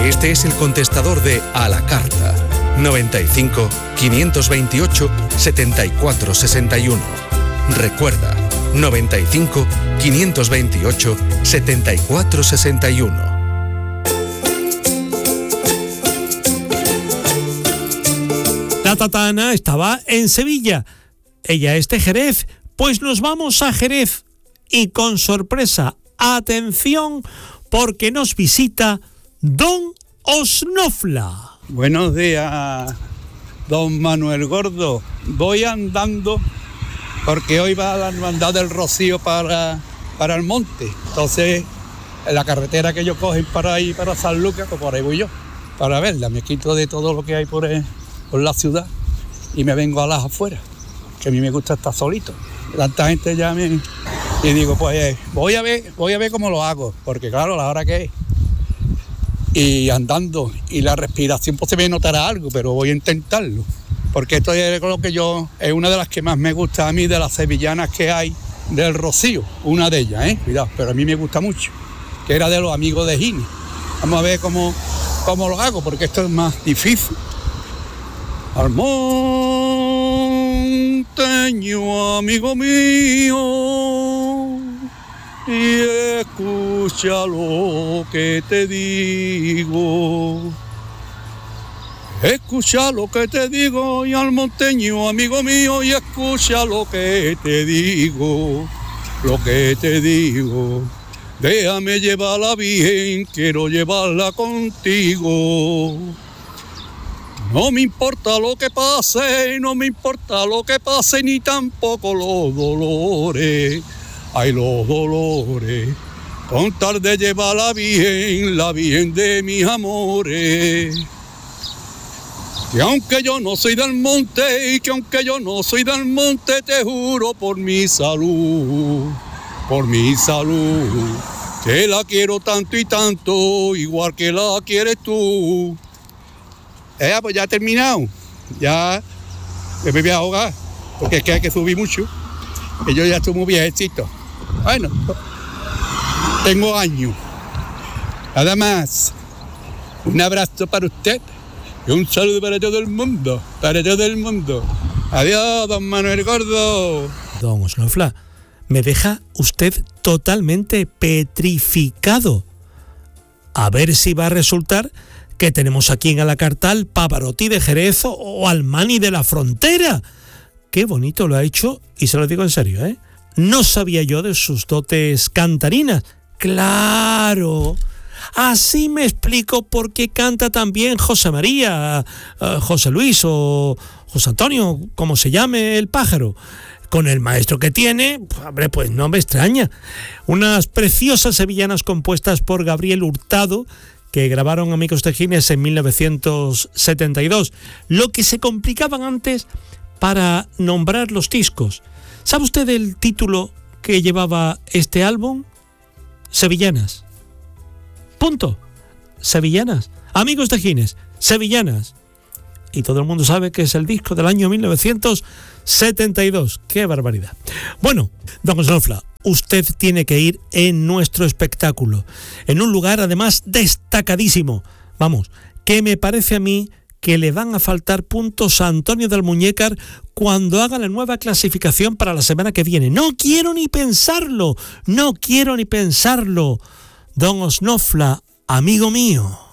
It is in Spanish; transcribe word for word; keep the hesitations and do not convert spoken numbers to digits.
Este es el contestador de A la Carta. noventa y cinco, quinientos veintiocho, setenta y cuatro sesenta y uno. Recuerda, noventa y cinco, quinientos veintiocho, setenta y cuatro sesenta y uno. La Tatana estaba en Sevilla. Ella es de Jerez. Pues nos vamos a Jerez. Y con sorpresa, atención, porque nos visita Don Osnofla. Buenos días, don Manuel Gordo. Voy andando porque hoy va la hermandad del Rocío para, para el monte. Entonces, en la carretera que ellos cogen para ahí, para San Lucas, pues por ahí voy yo, para verla. Me quito de todo lo que hay por, por la ciudad y me vengo a las afueras, que a mí me gusta estar solito. Tanta gente ya me... Y digo, pues voy a ver, voy a ver cómo lo hago, porque claro, la hora que es. Y andando, y la respiración pues se me notará algo, pero voy a intentarlo. Porque esto es lo que yo, es una de las que más me gusta a mí de las sevillanas que hay del Rocío, una de ellas, ¿eh? Cuidado, pero a mí me gusta mucho, que era de los amigos de Gini. Vamos a ver cómo, cómo lo hago, porque esto es más difícil. Al monteño, amigo mío, y escucha lo que te digo. Escucha lo que te digo, y al monteño, amigo mío, y escucha lo que te digo, lo que te digo. Déjame llevarla bien, quiero llevarla contigo. No me importa lo que pase, no me importa lo que pase, ni tampoco los dolores. Ay, los dolores, con tal de llevarla bien, la bien de mis amores. Que aunque yo no soy del monte, y que aunque yo no soy del monte, te juro por mi salud, por mi salud, que la quiero tanto y tanto, igual que la quieres tú. Eh, pues ya he terminado, ya me voy a ahogar, porque es que hay que subir mucho, y yo ya estoy muy viejecito. Bueno, tengo años. Nada más. Un abrazo para usted y un saludo para todo el mundo, para todo el mundo. Adiós, don Manuel Gordo. Don Osnofla, me deja usted totalmente petrificado. A ver si va a resultar que tenemos aquí en Alacartal Pavarotti de Jerez o Almani de la Frontera. Qué bonito lo ha hecho, y se lo digo en serio, ¿eh? No sabía yo de sus dotes cantarinas. ¡Claro! Así me explico por qué canta también José María, uh, José Luis o José Antonio, como se llame el pájaro. Con el maestro que tiene, hombre, pues no me extraña. Unas preciosas sevillanas compuestas por Gabriel Hurtado, que grabaron Amigos de Gines en mil novecientos setenta y dos. Lo que se complicaban antes para nombrar los discos. ¿Sabe usted el título que llevaba este álbum? Sevillanas. Punto. Sevillanas. Amigos de Gines. Sevillanas. Y todo el mundo sabe que es el disco del año mil novecientos setenta y dos. ¡Qué barbaridad! Bueno, don Osnofla, usted tiene que ir en nuestro espectáculo. En un lugar, además, destacadísimo. Vamos, que me parece a mí que le van a faltar puntos a Antonio del Muñécar cuando haga la nueva clasificación para la semana que viene. No quiero ni pensarlo, no quiero ni pensarlo. Don Osnofla, amigo mío.